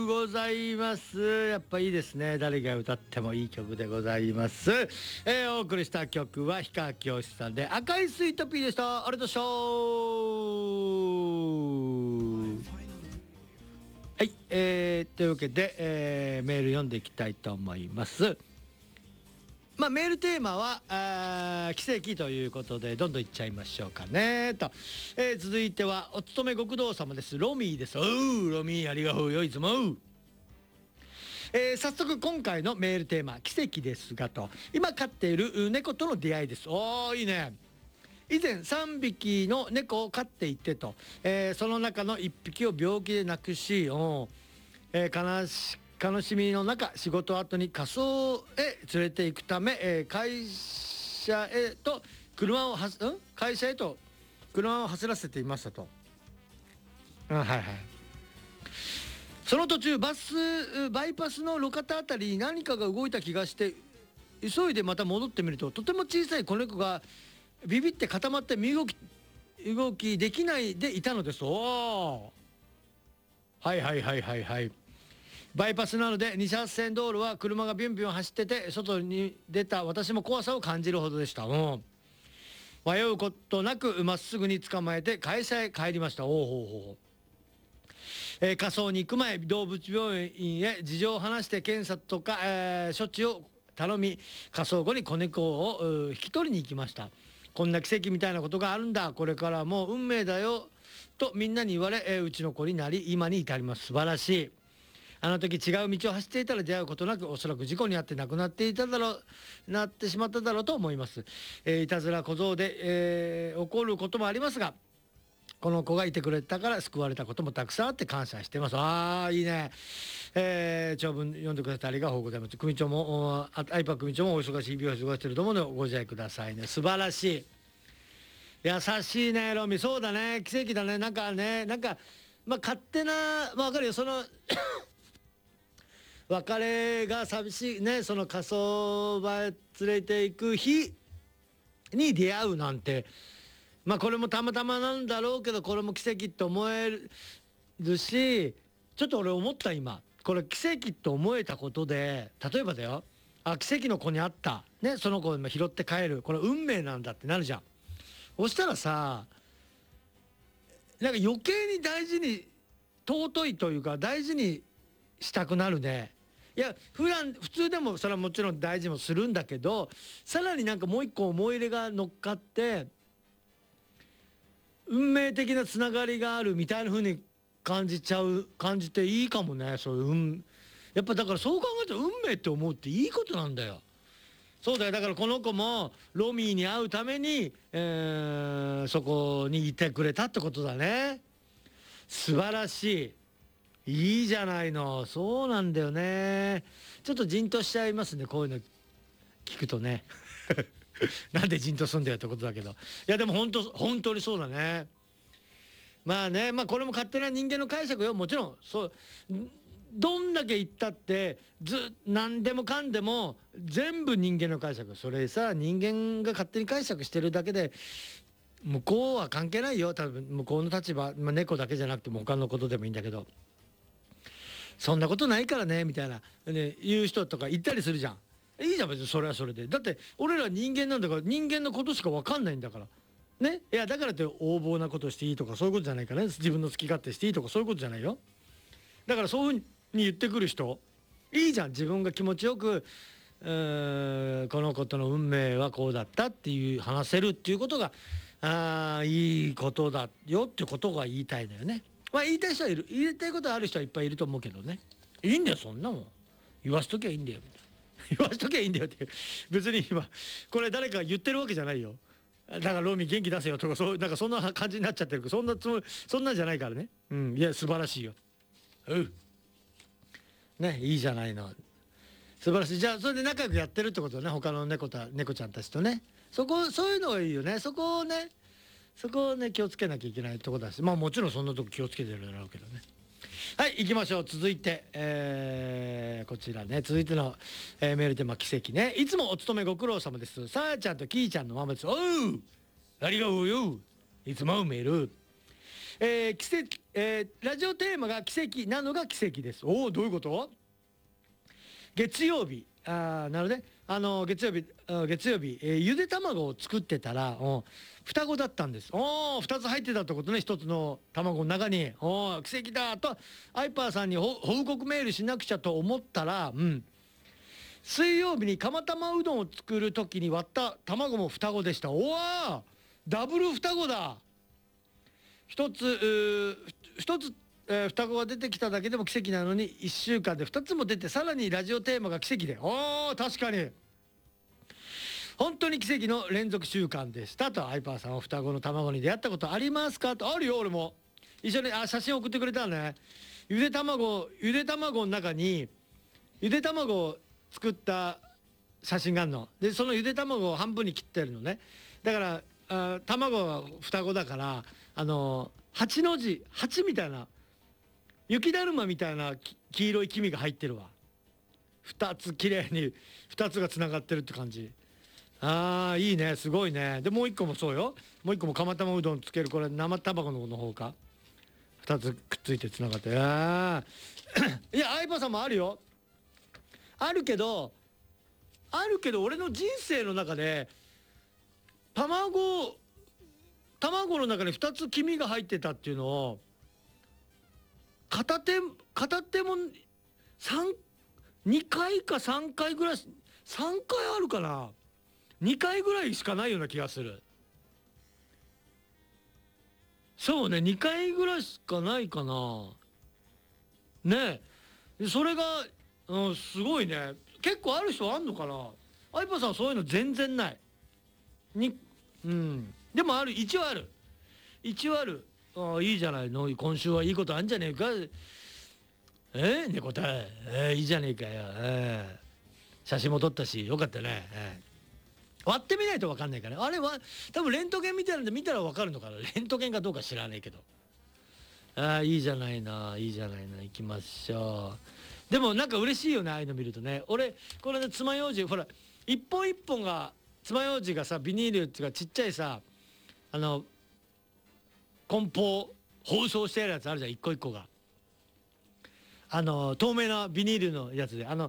ございます。やっぱいいですね。誰が歌ってもいい曲でございます。お送りした曲は氷川きよしさんで赤いスイートピーでした。ありがとうございました。はい、というわけで、メール読んでいきたいと思います。まあ、メールテーマは奇跡ということでどんどんいっちゃいましょうかねと、続いてはお勤め極道様です。ロミーです。おうロミーありがとうよいつも。早速今回のメールテーマ奇跡ですがと、今飼っている猫との出会いです。おーいいね。以前3匹の猫を飼っていてと、その中の1匹を病気で亡くし、悲しみの中仕事後に火葬へ連れて行くため、会社へと車を走らせていましたと。はいはい。その途中バイパスの路肩あたりに何かが動いた気がして急いでまた戻ってみると、とても小さい子猫がビビって固まって身動きできないでいたのです。おお、はいはいはいはいはい。バイパスなので2車線道路は車がビュンビュン走ってて、外に出た私も怖さを感じるほどでした。迷うことなくまっすぐに捕まえて会社へ帰りました。火葬に行く前動物病院へ事情を話して検査とか、処置を頼み、火葬後に子猫を引き取りに行きました。こんな奇跡みたいなことがあるんだ、これからも運命だよとみんなに言われ、うちの子になり今に至ります。素晴らしい。あの時違う道を走っていたら出会うことなく、おそらく事故に遭って亡くなってしまっただろうと思います。いたずら小僧で、起こることもありますが、この子がいてくれたから救われたこともたくさんあって感謝してます。ああいいね。長文読んでくださってありがとうございます。組長もアイパ組長もお忙しい日々を過ごしていると思うのでご自愛くださいね。素晴らしい。優しいねロミ。そうだね、奇跡だね。なんかまあ勝手な、わかるよ、その別れが寂しいね。その火葬場へ連れて行く日に出会うなんて、まあこれもたまたまなんだろうけど、これも奇跡って思えるし、ちょっと俺思った今、これ奇跡って思えたことで、例えばだよ、あ、奇跡の子に会ったね、その子を拾って帰る、これ運命なんだってなるじゃん。そしたらさ、なんか余計に大事に、尊いというか大事にしたくなるね。いや普通でもそれはもちろん大事もするんだけど、さらになんかもう一個思い入れが乗っかって運命的なつながりがあるみたいな風に感じていいかもね。そういうやっぱだからそう考えたら運命って思うっていいことなんだよ。そうだよ。だからこの子もロミーに会うために、そこにいてくれたってことだね。素晴らしい。いいじゃないの。そうなんだよね。ちょっとじんとしちゃいますね、こういうの聞くとね。なんでじんとすんだよってことだけど。いやでも本当にそうだね。まあね、まあこれも勝手な人間の解釈よ。もちろんそうどんだけ言ったって何でもかんでも全部人間の解釈。それさ、人間が勝手に解釈してるだけで向こうは関係ないよ。多分向こうの立場、まあ、猫だけじゃなくても他のことでもいいんだけど、そんなことないからねみたいな、ね、言う人とか言ったりするじゃん。いいじゃん別にそれはそれで。だって俺ら人間なんだから、人間のことしか分かんないんだからね。いやだからって横暴なことしていいとかそういうことじゃないからね。自分の好き勝手していいとかそういうことじゃないよ。だからそういうふうに言ってくる人いいじゃん。自分が気持ちよくこの子との運命はこうだったっていう話せるっていうことがいいことだよってことが言いたいのよね。まあ言いたい人はいる、言いたいことある人はいっぱいいると思うけどね。いいんだよそんなもん。言わしときゃいいんだよみたいな。言わしときゃいいんだよって別に今これ誰かが言ってるわけじゃないよ。だからロミ元気出せよとかそうなんかそんな感じになっちゃってるけど、そんなんじゃないからね。いや素晴らしいよ。ね、いいじゃないの。素晴らしい。じゃあそれで仲良くやってるってことね、他の猫ちゃんたちとね。そういうのがいいよね。そこをね気をつけなきゃいけないとこだし、まあもちろんそんなとこ気をつけてるだろうけどね。はい行きましょう。続いて、こちらね、続いての、メールテーマ奇跡ね。いつもお勤めご苦労様です。さあちゃんとキーちゃんのママです。おうありがとうよ。いつもメール、奇跡ラジオテーマが奇跡なのが奇跡です。おお、どういうこと？月曜日、なるほどね。月曜日、ゆで卵を作ってたら、双子だったんです。おお、2つ入ってたってことね、1つの卵の中に。おお、奇跡だと、アイパーさんに報告メールしなくちゃと思ったら、水曜日に釜玉うどんを作る時に割った卵も双子でした。おお、ダブル双子だ。一つ、双子が出てきただけでも奇跡なのに1週間で2つも出て、さらにラジオテーマが奇跡で、おお、確かに本当に奇跡の連続週間でしたと。アイパーさんは双子の卵に出会ったことありますかと。あるよ、俺も一緒に写真送ってくれたね。ゆで卵の中にゆで卵を作った写真があるので、そのゆで卵を半分に切ってるのね。だから卵が双子だから、8の字、8みたいな、雪だるまみたいな黄色い黄身が入ってるわ。2つ綺麗に2つがつながってるって感じ。ああ、いいね、すごいね。でもう一個もそうよ。もう一個も釜玉うどんつける、これ生卵の方か。2つくっついてつながって、いや、相葉さんもあるよ。あるけど俺の人生の中で卵の中に2つ黄身が入ってたっていうのを片手も2回か3回ぐらい、3回あるかな、2回ぐらいしかないような気がする。そうね、2回ぐらいしかないかな。ねえ、それが、すごいね。結構ある人あんのかな。アイパさんはそういうの全然ないに。でもある、一応ある、ああ、いいじゃないの、今週はいいことあんじゃねえか。猫たい、いいじゃねえかよ、写真も撮ったしよかったね、割ってみないと分かんないから。あれは多分レントゲンみたいなんで見たら分かるのかな。レントゲンかどうか知らないけど。ああ、いいじゃないな、いいじゃないな、行きましょう。でもなんか嬉しいよね、ああいうの見るとね。俺これで爪楊枝、ほら一本一本が爪楊枝がさ、ビニールっていうかちっちゃいさ、梱包包装してあるやつあるじゃん、一個一個が。透明なビニールのやつで、